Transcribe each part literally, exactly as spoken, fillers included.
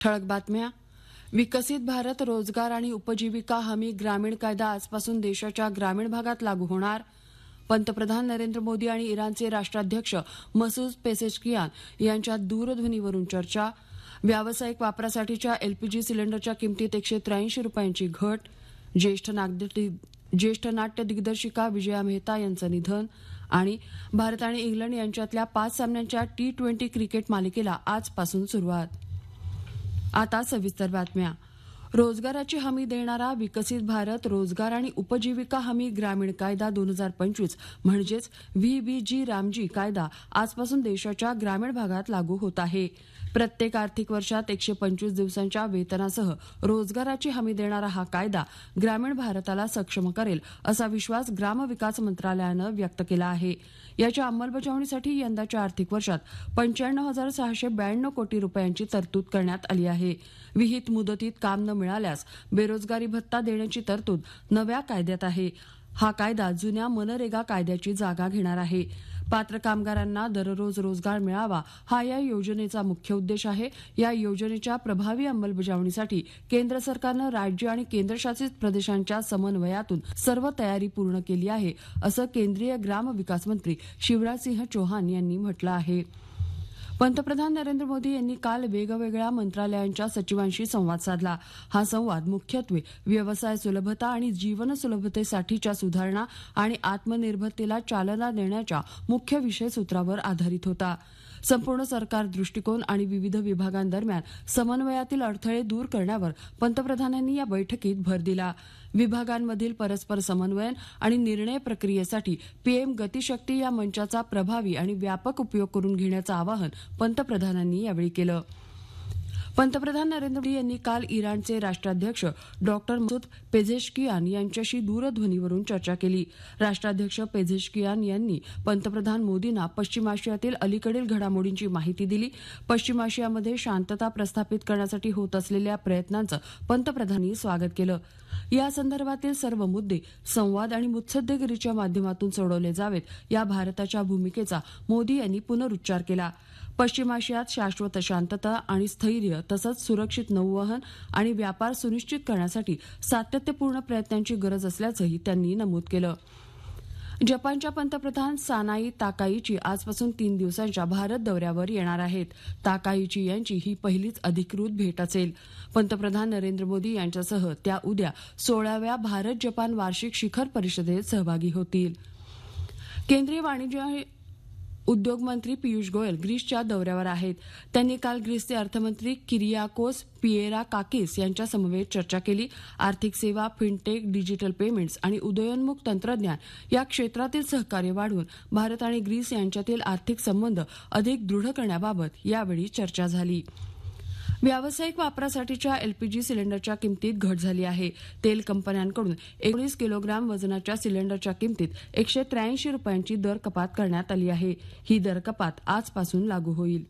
ठळक बातम्या. विकसित भारत रोजगार आणि उपजीविका हमी ग्रामीण कायदा आजपासून देशाच्या ग्रामीण भागात लागू होणार. पंतप्रधान नरेंद्र मोदी आणि इराणचे राष्ट्राध्यक्ष मसूद पेझेशकियान यांच्यात दूरध्वनीवरून चर्चा. व्यावसायिक वापरासाठीच्या एलपीजी सिलेंडरच्या किमतीत एकशे त्र्याऐंशी रुपयांची घट. ज्येष्ठ नाट्य ज्येष्ठ नाट्य दिग्दर्शिका विजया मेहता यांचं निधन. आणि भारत आणि इंग्लंड यांच्यातल्या पाच सामन्यांच्या टी ट्वेंटी क्रिकेट मालिकेला आजपासून सुरुवात. आता सविस्तर बातम्या. रोजगाराची हमी देणारा विकसित भारत रोजगार आणि उपजीविका हमी ग्रामीण कायदा दोन हजार पंचवीस म्हणजेच व्ही बी जी रामजी कायदा आजपासून देशाच्या ग्रामीण भागात लागू होत आहे. प्रत्येक आर्थिक वर्षात एकशे पंचवीस दिवसांच्या वेतनासह रोजगाराची हमी देणारा हा कायदा ग्रामीण भारताला सक्षम करेल असा विश्वास ग्रामविकास मंत्रालयानं व्यक्त केला आहे. याच्या अंमलबजावणीसाठी यंदाच्या आर्थिक वर्षात पंच्याण्णव हजार सहाशे ब्याण्णव कोटी रुपयांची तरतूद करण्यात आली आहे. विहित मुदतीत काम न मिळाल्यास बेरोजगारी भत्ता देण्याची तरतूद नव्या कायद्यात आहे. हा कायदा जुन्या मनरेगा कायद्याची जागा घेणार आहे. पात्र कामगारांना दररोज रोजगार मिळावा हा या योजनेचा मुख्य उद्देश आहे. या योजनेच्या प्रभावी अंमलबजावणीसाठी केंद्र सरकारनं राज्य आणि केंद्रशासित प्रदेशांच्या समन्वयातून सर्व तयारी पूर्ण केली आहे असं केंद्रीय ग्रामविकास मंत्री शिवराजसिंह चौहान यांनी म्हटलं आहे. पंतप्रधान नरेंद्र मोदी यांनी काल वेगवेगळ्या मंत्रालयांच्या सचिवांशी संवाद साधला. हा संवाद मुख्यत्वे व्यवसाय सुलभता आणि जीवन सुलभतेसाठीच्या सुधारणा आणि आत्मनिर्भरतेला चालना देण्याच्या मुख्य विषयसूत्रावर आधारित होता. संपूर्ण सरकार दृष्टिकोन आणि विविध विभागांदरम्यान समन्वयातील अडथळे दूर करण्यावर पंतप्रधानांनी या बैठकीत भर दिला. विभागांमधील परस्पर समन्वयन आणि निर्णय प्रक्रियेसाठी पीएम गतिशक्ती या मंचाचा प्रभावी आणि व्यापक उपयोग करून घेण्याचं आवाहन पंतप्रधानांनी यावेळी केलं. पंतप्रधान नरेंद्र मोदी यांनी काल इराणचे राष्ट्राध्यक्ष डॉक्टर मसूद पेझेशकियान यांच्याशी दूरध्वनीवरून चर्चा केली. राष्ट्राध्यक्ष पेझेशकियान यांनी पंतप्रधान मोदींना पश्चिम आशियातील अलीकडील घडामोडींची माहिती दिली. पश्चिम आशियामध्ये शांतता प्रस्थापित करण्यासाठी होत असलेल्या प्रयत्नांचं पंतप्रधानांनी स्वागत केलं. या संदर्भातील सर्व मुद्दे संवाद आणि मुत्सद्देगिरीच्या माध्यमातून सोडवले जावेत या भारताच्या भूमिकेचा मोदी यांनी पुनरुच्चार केला. पश्चिम आशियात शाश्वत शांतता आणि स्थैर्य तसंच सुरक्षित नौवहन आणि व्यापार सुनिश्चित करण्यासाठी सातत्यपूर्ण प्रयत्नांची गरज असल्याचंही त्यांनी नमूद केलं. जपानच्या पंतप्रधान सानाई ताकाईची आजपासून तीन दिवसांच्या भारत दौऱ्यावर येणार आहेत. ताकाईची यांची ही पहिलीच अधिकृत भेट असेल. पंतप्रधान नरेंद्र मोदी यांच्यासह त्या उद्या सोळाव्या भारत जपान वार्षिक शिखर परिषदेत सहभागी होतील. केंद्रीय वाणिज्य उद्योग मंत्री पियुष गोयल ग्रीसच्या दौऱ्यावर आहेत. त्यांनी काल ग्रीसचे अर्थमंत्री किरियाकोस पिएराकाकिस यांच्या समवेत चर्चा केली. आर्थिक सेवा, फिनटेक, डिजिटल पेमेंट्स आणि उदयोन्मुख तंत्रज्ञान या क्षेत्रातील सहकार्य वाढवून भारत आणि ग्रीस यांच्यातील आर्थिक संबंध अधिक दृढ करण्याबाबत यावेळी चर्चा झाली. व्यावसायिक वापरासाठीच्या एलपीजी सिलेंडरच्या किमतीत घट झाली आहे. तेल कंपन्यांकडून एकोणीस किलोग्राम वजनाच्या सिलेंडरच्या किमतीत एकशे त्र्याऐंशी रुपयांची दर कपात करण्यात आली आहे. ही दर कपात आजपासून लागू होईल.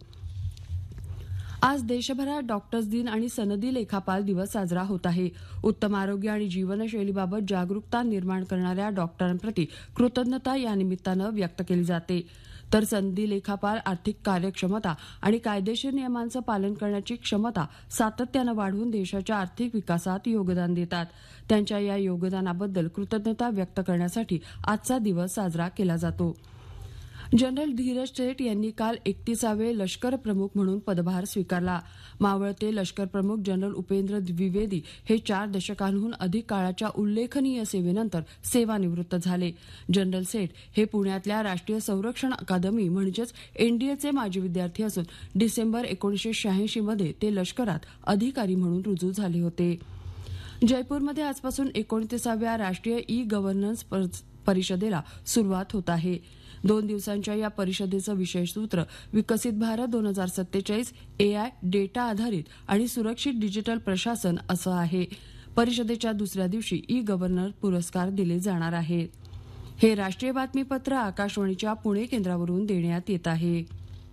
आज देशभरात डॉक्टर्स दिन आणि सनदी लेखापाल दिवस साजरा होत आहे. उत्तम आरोग्य आणि जीवनशैलीबाबत जागरूकता निर्माण करणाऱ्या डॉक्टरांप्रती कृतज्ञता या निमित्तानं व्यक्त केली जाते. तर सनदी लेखापाल आर्थिक कार्यक्षमता आणि कायदेशीर नियमांचं पालन करण्याची क्षमता सातत्यानं वाढवून देशाच्या आर्थिक विकासात योगदान देतात. त्यांच्या या योगदानाबद्दल कृतज्ञता व्यक्त करण्यासाठी आजचा दिवस साजरा केला जातो. जनरल धीरज सेठ यांनी काल एकतीसावे लष्कर प्रमुख म्हणून पदभार स्वीकारला. मावळते लष्कर प्रमुख जनरल उपेंद्र द्विवेदी हे चार दशकांहून अधिक काळाच्या उल्लेखनीय सेवेनंतर सेवानिवृत्त झाले. जनरल सेठ हे पुण्यातल्या राष्ट्रीय संरक्षण अकादमी म्हणजेच एनडीएचे माजी विद्यार्थी असून डिसेंबर एकोणीसशे शहाऐंशी मध्ये ते लष्करात अधिकारी म्हणून रुजू झाले होते. जयपूरमध्ये आजपासून एकोणतीसाव्या राष्ट्रीय ई गव्हर्नन्स परिषदेला सुरुवात होत आहे. दोन दिवसांच्या या परिषदेचं विशेष सूत्र विकसित भारत दोन हजार सत्तेचाळीस एआय डेटा आधारित आणि सुरक्षित डिजिटल प्रशासन असं आहे. परिषदेच्या दुसऱ्या दिवशी ई गव्हर्नर पुरस्कार दिले जाणार आहेत. हे राष्ट्रीय बातमीपत्र आकाशवाणीच्या पुणे केंद्रावरून देण्यात येत आहे.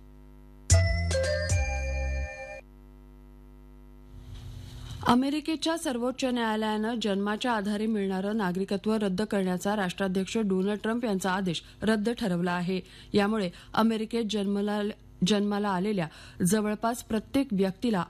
अमेरिकेच्या सर्वोच्च न्यायालयानं जन्माच्या आधारे मिळणारं नागरिकत्व रद्द करण्याचा राष्ट्राध्यक्ष डोनाल्ड ट्रम्प यांचा आदेश रद्द ठरवला आहे. यामुळे अमेरिकेत जन्माला जन्माला आलेल्या जवळपास प्रत्येक व्यक्तीला